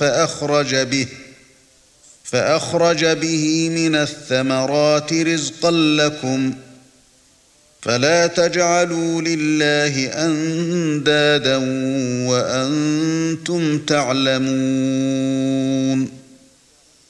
فأخرج به من الثمرات رزقا لكم فلا تجعلوا لله أندادا وأنتم تعلمون